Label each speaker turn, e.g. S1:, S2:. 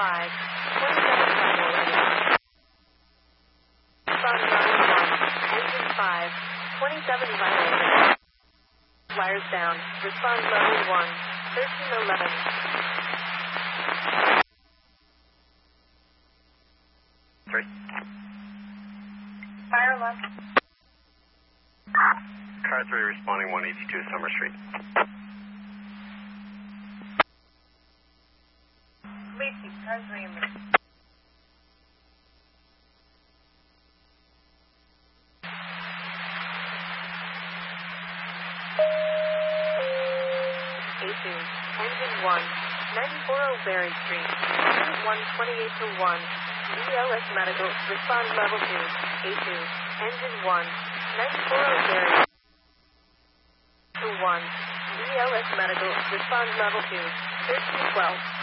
S1: Respond level 1. Engine 5. 27 violated. Wires down. Respond level 1. 1311.
S2: Fire alarm.
S3: Car 3 responding 182 Summer Street.
S2: Lacey, car 3 in there.
S1: A2. Engine 1. 94 Berry Street. Unit 128 to 1. ELS Medical. Respond level 2. A2. Engine 1. 94 Berry to 1. ELS Medical. Respond level 2. 1312.